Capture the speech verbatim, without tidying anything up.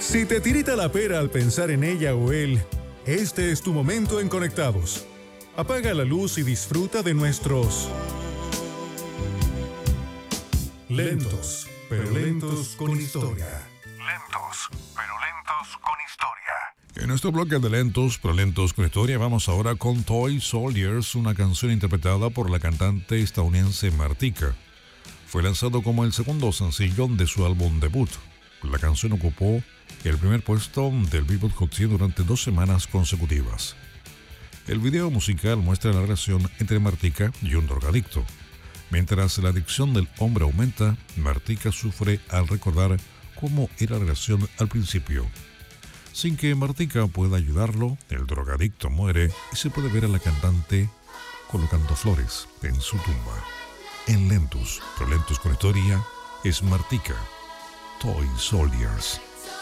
Si te tirita la pera al pensar en ella o él, este es tu momento en Conectados. Apaga la luz y disfruta de nuestros lentos, pero lentos con historia. Lentos, pero lentos con historia. En nuestro bloque de lentos, pero lentos con historia, vamos ahora con Toy Soldiers, una canción interpretada por la cantante estadounidense Martika. Fue lanzado como el segundo sencillo de su álbum debut. La canción ocupó el primer puesto del Billboard Hot cien durante dos semanas consecutivas. El video musical muestra la relación entre Martika y un drogadicto. Mientras la adicción del hombre aumenta, Martika sufre al recordar cómo era la relación al principio. Sin que Martika pueda ayudarlo, el drogadicto muere y se puede ver a la cantante colocando flores en su tumba. En Lentos, pero lentos con historia, es Martika, Toy Soldiers.